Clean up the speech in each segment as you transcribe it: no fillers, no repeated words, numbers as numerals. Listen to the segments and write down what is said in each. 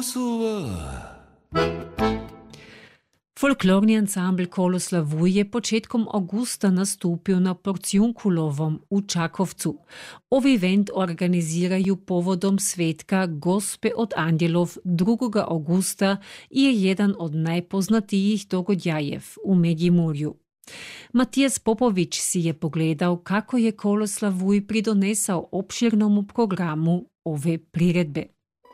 Folklorni ansambl Koloslavuj je početkom augusta nastupio na Porciunkulovom u Čakovcu. Ovi event organiziraju povodom svetka Gospe od Andjelov 2. augusta i je jedan od najpoznatijih dogodjajev u Međimurju. Matijas Popović si je pogledao kako je Koloslavuj pridonesao opširnom programu ove priredbe.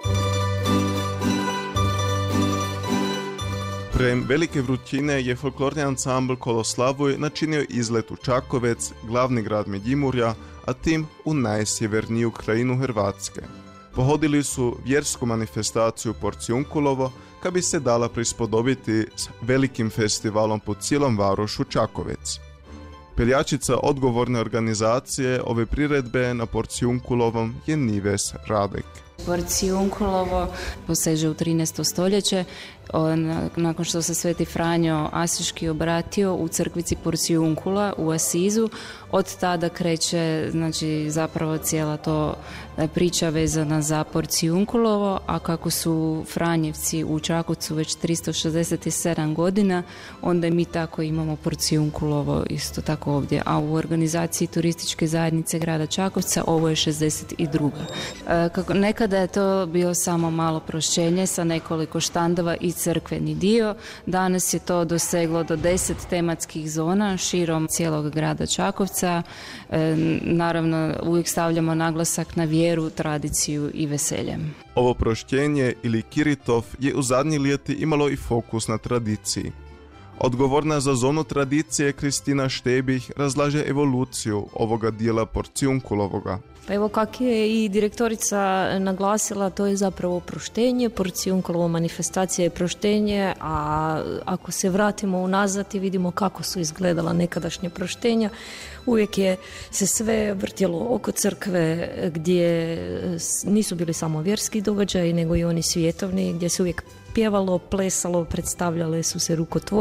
Prem velike vrućine je folklorni ansambl Koloslavuj načinio izlet u Čakovec, glavni grad Međimurja, a tim u najsjeverniju krajinu Hrvatske. Pohodili su vjersku manifestaciju Porciunkulovo, ka bi se dala prispodobiti s velikim festivalom po cijelom varošu Čakovec. Peljačica odgovorne organizacije ove priredbe na Porciunkulovom je Nives Radek. Porciunkulovo poseže u 13. stoljeće. Nakon što se Sveti Franjo Asiški obratio u crkvici Porciunkula u Asizu, od tada kreće zapravo cijela to priča vezana za Porciunkulovo, a kako su Franjevci u Čakovcu već 367 godina, onda i mi tako imamo Porciunkulovo isto tako ovdje, a u organizaciji turističke zajednice grada Čakovca ovo je 62. Nekada je to bio samo malo prošćenje sa nekoliko štandova i crkveni dio. Danas je to doseglo do 10 tematskih zona širom cijelog grada Čakovca. Naravno, uvijek stavljamo naglasak na vjeru, tradiciju i veselje. Ovo prošćenje ili Kiritov je u zadnji ljeti imalo i fokus na tradiciji. Odgovorna za zonu tradicije Kristina Štebih razlaže evoluciju ovoga dijela Porciunkulovoga. Pa evo kak je i direktorica naglasila, to je zapravo proštenje, Porciunkulovo manifestacija je proštenje, a ako se vratimo unazad i vidimo kako su izgledala nekadašnje proštenja, uvijek je se sve vrtjelo oko crkve gdje nisu bili samo vjerski događaji, nego i oni svjetovni, gdje se uvijek pjevalo, plesalo, predstavljale su se rukotvorine.